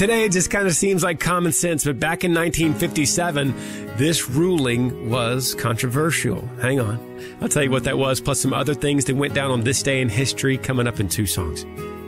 Today, it just kind of seems like common sense, but back in 1957, this ruling was controversial. Hang on. I'll tell you what that was, plus some other things that went down on this day in history coming up in 2 songs.